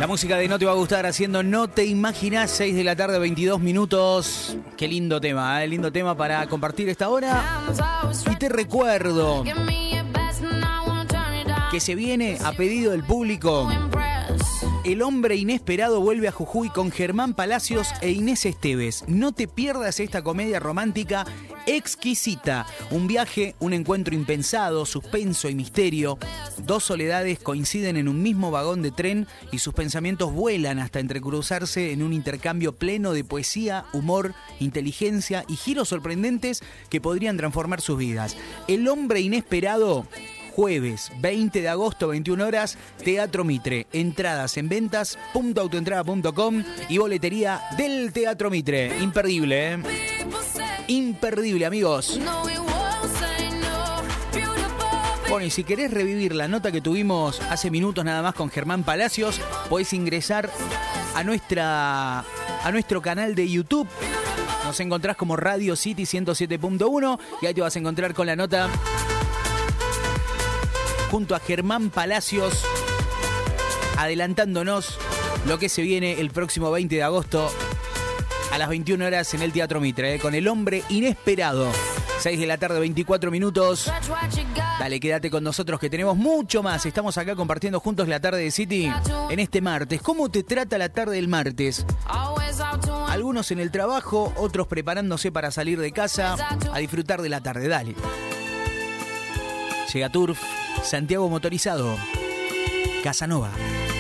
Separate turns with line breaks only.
La música de No Te Va a Gustar haciendo No Te Imaginas, 6 de la tarde, 22 minutos. Qué lindo tema, lindo tema para compartir esta hora. Y te recuerdo que se viene a pedido del público. El hombre inesperado vuelve a Jujuy con Germán Palacios e Inés Esteves. No te pierdas esta comedia romántica exquisita. Un viaje, un encuentro impensado, suspenso y misterio. Dos soledades coinciden en un mismo vagón de tren y sus pensamientos vuelan hasta entrecruzarse en un intercambio pleno de poesía, humor, inteligencia y giros sorprendentes que podrían transformar sus vidas. El hombre inesperado... Jueves 20 de agosto, 21 horas, Teatro Mitre. Entradas en ventas.autoentrada.com y boletería del Teatro Mitre. Imperdible, ¿eh? Imperdible, amigos. Bueno, y si querés revivir la nota que tuvimos hace minutos nada más con Germán Palacios, podés ingresar a nuestro canal de YouTube. Nos encontrás como Radio City 107.1 y ahí te vas a encontrar con la nota junto a Germán Palacios, adelantándonos lo que se viene el próximo 20 de agosto a las 21 horas en el Teatro Mitre, con El Hombre Inesperado. 6 de la tarde, 24 minutos. Dale, quédate con nosotros que tenemos mucho más. Estamos acá compartiendo juntos la tarde de City en este martes. ¿Cómo te trata la tarde del martes? Algunos en el trabajo, otros preparándose para salir de casa a disfrutar de la tarde. Dale. Llega Turf, Santiago Motorizado, Casanova.